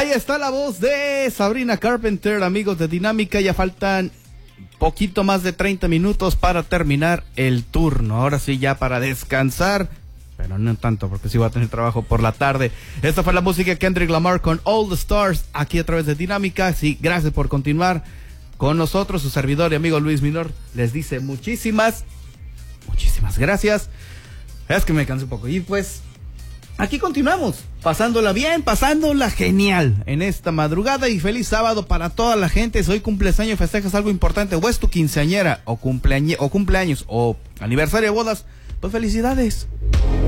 Ahí está la voz de Sabrina Carpenter, amigos de Dinámica. Ya faltan poquito más de 30 minutos para terminar el turno. Ahora sí, ya para descansar, pero no tanto, porque sí va a tener trabajo por la tarde. Esta fue la música de Kendrick Lamar con All the Stars, aquí a través de Dinámica. Sí, gracias por continuar con nosotros. Su servidor y amigo Luis Minor les dice muchísimas gracias. Es que me cansé un poco. Y pues, aquí continuamos, pasándola bien, pasándola genial en esta madrugada, y feliz sábado para toda la gente. Si hoy cumpleaños, festejas algo importante, o es tu quinceañera, o cumpleaños, o aniversario de bodas, pues felicidades.